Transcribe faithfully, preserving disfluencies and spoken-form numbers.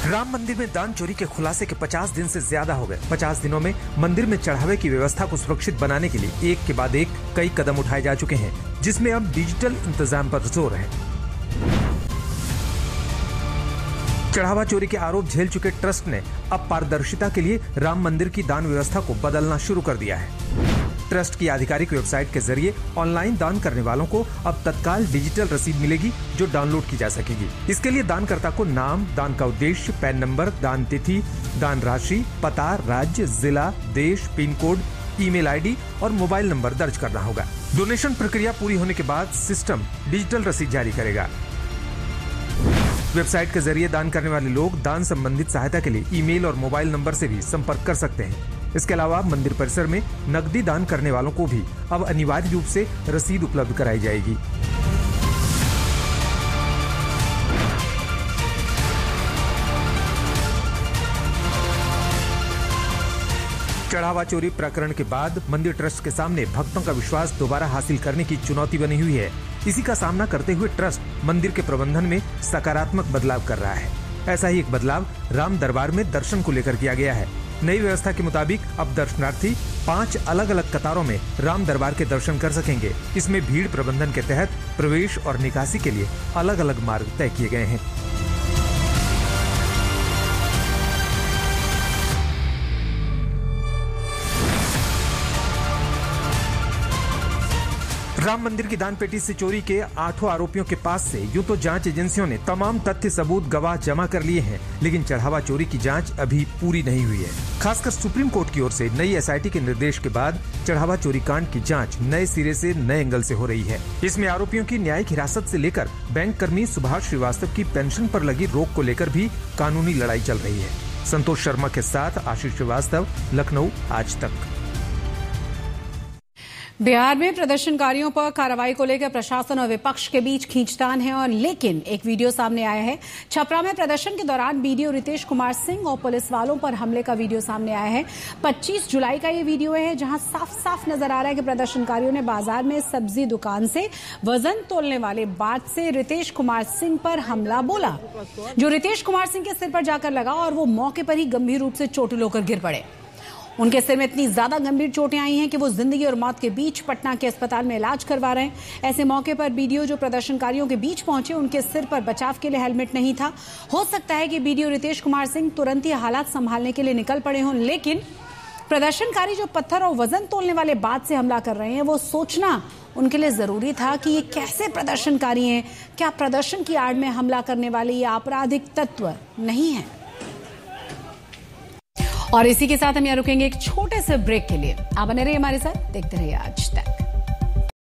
राम मंदिर में दान चोरी के खुलासे के पचास दिन से ज्यादा हो गए। पचास दिनों में मंदिर में चढ़ावे की व्यवस्था को सुरक्षित बनाने के लिए एक के बाद एक कई कदम उठाए जा चुके हैं, जिसमें अब डिजिटल इंतजाम पर जोर है। चढ़ावा चोरी के आरोप झेल चुके ट्रस्ट ने अब पारदर्शिता के लिए राम मंदिर की दान व्यवस्था को बदलना शुरू कर दिया है। ट्रस्ट की आधिकारिक वेबसाइट के जरिए ऑनलाइन दान करने वालों को अब तत्काल डिजिटल रसीद मिलेगी, जो डाउनलोड की जा सकेगी। इसके लिए दानकर्ता को नाम, दान का उद्देश्य, पैन नंबर, दान तिथि, दान राशि, पता, राज्य, जिला, देश, पिन कोड, ईमेल आईडी और मोबाइल नंबर दर्ज करना होगा। डोनेशन प्रक्रिया पूरी होने के बाद सिस्टम डिजिटल रसीद जारी करेगा। वेबसाइट के जरिए दान करने वाले लोग दान संबंधित सहायता के लिए ईमेल और मोबाइल नंबर से भी संपर्क कर सकते हैं। इसके अलावा मंदिर परिसर में नकदी दान करने वालों को भी अब अनिवार्य रूप से रसीद उपलब्ध कराई जाएगी। चढ़ावा चोरी प्रकरण के बाद मंदिर ट्रस्ट के सामने भक्तों का विश्वास दोबारा हासिल करने की चुनौती बनी हुई है। इसी का सामना करते हुए ट्रस्ट मंदिर के प्रबंधन में सकारात्मक बदलाव कर रहा है। ऐसा ही एक बदलाव राम दरबार में दर्शन को लेकर किया गया है। नई व्यवस्था के मुताबिक अब दर्शनार्थी पांच अलग अलग कतारों में राम दरबार के दर्शन कर सकेंगे। इसमें भीड़ प्रबंधन के तहत प्रवेश और निकासी के लिए अलग अलग मार्ग तय किए गए हैं। राम मंदिर की दान पेटी से चोरी के आठों आरोपियों के पास से यूं तो जांच एजेंसियों ने तमाम तथ्य सबूत गवाह जमा कर लिए हैं, लेकिन चढ़ावा चोरी की जांच अभी पूरी नहीं हुई है। खासकर सुप्रीम कोर्ट की ओर से नई एसआईटी के निर्देश के बाद चढ़ावा चोरी कांड की जांच नए सिरे से नए एंगल से हो रही है। इसमें आरोपियों की न्यायिक हिरासत से लेकर बैंक कर्मी सुभाष श्रीवास्तव की पेंशन पर लगी रोक को लेकर भी कानूनी लड़ाई चल रही है। संतोष शर्मा के साथ आशीष श्रीवास्तव, लखनऊ, आज तक। बिहार में प्रदर्शनकारियों पर कार्रवाई को लेकर प्रशासन और विपक्ष के बीच खींचतान है, और लेकिन एक वीडियो सामने आया है। छपरा में प्रदर्शन के दौरान बीडीओ रितेश कुमार सिंह और पुलिस वालों पर हमले का वीडियो सामने आया है। पच्चीस जुलाई का ये वीडियो है, जहां साफ साफ नजर आ रहा है कि प्रदर्शनकारियों ने बाजार में सब्जी दुकान से वजन तोलने वाले बाट से रितेश कुमार सिंह पर हमला बोला, जो रितेश कुमार सिंह के सिर पर जाकर लगा और वो मौके पर ही गंभीर रूप से चोटिल होकर गिर पड़े। उनके सिर में इतनी ज्यादा गंभीर चोटें आई हैं कि वो जिंदगी और मौत के बीच पटना के अस्पताल में इलाज करवा रहे हैं। ऐसे मौके पर बीडीओ जो प्रदर्शनकारियों के बीच पहुंचे, उनके सिर पर बचाव के लिए हेलमेट नहीं था। हो सकता है कि बीडीओ रितेश कुमार सिंह तुरंत ही हालात संभालने के लिए निकल पड़े हों, लेकिन प्रदर्शनकारी जो पत्थर और वजन तोलने वाले बात से हमला कर रहे हैं, वो सोचना उनके लिए जरूरी था कि ये कैसे प्रदर्शनकारी हैं। क्या प्रदर्शन की आड़ में हमला करने वाले ये आपराधिक तत्व नहीं है? और इसी के साथ हम यहाँ रुकेंगे एक छोटे से ब्रेक के लिए। आप बने रहिए हमारे साथ, देखते रहिए आज तक।